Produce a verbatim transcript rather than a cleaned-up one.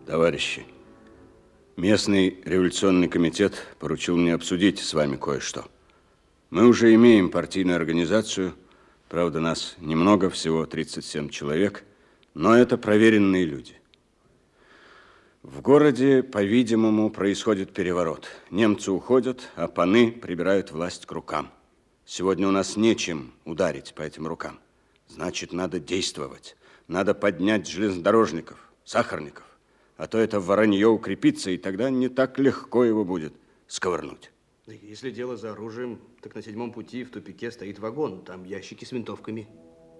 Товарищи, местный революционный комитет поручил мне обсудить с вами кое-что. Мы уже имеем партийную организацию, правда, нас немного, всего тридцать семь человек, но это проверенные люди. В городе, по-видимому, происходит переворот. Немцы уходят, а паны прибирают власть к рукам. Сегодня у нас нечем ударить по этим рукам. Значит, надо действовать. Надо поднять железнодорожников, сахарников. А то это воронье укрепится, и тогда не так легко его будет сковырнуть. Если дело за оружием, так на седьмом пути в тупике стоит вагон. Там ящики с винтовками.